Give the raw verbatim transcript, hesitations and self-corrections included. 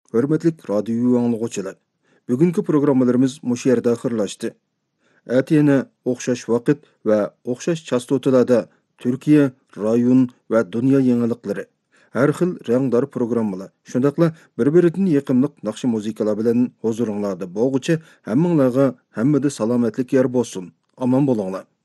Hörmetlik radyo anlıqçılar. Bugünkü programmalarımız muş yerdə axırlaşdı. Әti yana o'xshash vaqt va o'xshash chastotalarda Türkiye, rayon va dunyo yangiliklari, har xil rangdor programmalar, shundaqla bir-biridan yaqinliq naqshi muzikalar bilan huzuringlarda bo'lguchi hammanglarga hammada salomatlik yer bo'lsin. Aman bo'linglar.